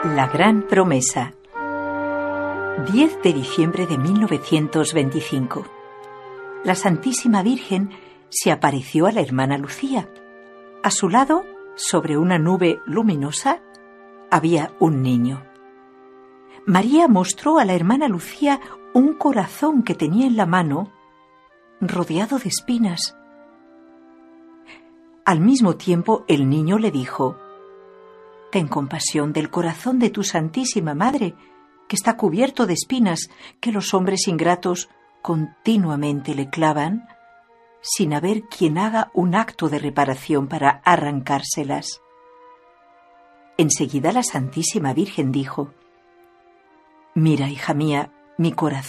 La gran promesa. 10 de diciembre de 1925. La Santísima Virgen se apareció a la hermana Lucía. A su lado, sobre una nube luminosa, había un niño. María mostró a la hermana Lucía un corazón que tenía en la mano, rodeado de espinas. Al mismo tiempo, el niño le dijo: «Ten compasión del corazón de tu Santísima Madre, que está cubierto de espinas que los hombres ingratos continuamente le clavan, sin haber quien haga un acto de reparación para arrancárselas». Enseguida la Santísima Virgen dijo: «Mira, hija mía, mi corazón